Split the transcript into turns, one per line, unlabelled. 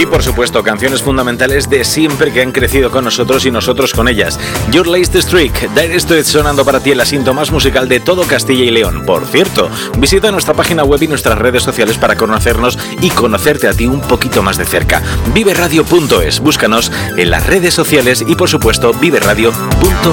por supuesto, canciones fundamentales de siempre que han crecido con nosotros y nosotros con ellas. Your Latest Streak, Dire Straits sonando para ti el asiento más musical de todo Castilla y León. Por cierto, visita nuestra página web y nuestras redes sociales para conocernos y conocerte a ti un poquito más de cerca. Viveradio.es, búscanos en las redes sociales y por supuesto viveradio.es.